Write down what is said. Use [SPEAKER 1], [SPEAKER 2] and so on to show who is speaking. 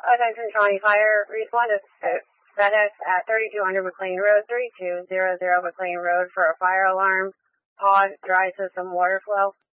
[SPEAKER 1] Attention Shawnee Fire, respond to FedEx at 3200 McLean Road, 3200 McLean Road for a fire alarm, pause, dry system water flow.